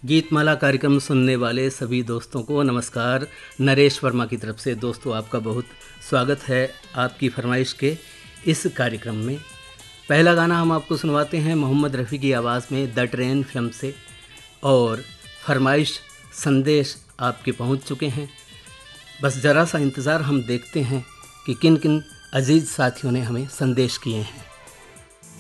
गीतमाला कार्यक्रम सुनने वाले सभी दोस्तों को नमस्कार। नरेश वर्मा की तरफ से दोस्तों आपका बहुत स्वागत है आपकी फरमाइश के इस कार्यक्रम में। पहला गाना हम आपको सुनवाते हैं मोहम्मद रफ़ी की आवाज़ में द ट्रेन फिल्म से, और फरमाइश संदेश आपके पहुंच चुके हैं। बस ज़रा सा इंतज़ार, हम देखते हैं कि किन किन अजीज़ साथियों ने हमें संदेश किए हैं।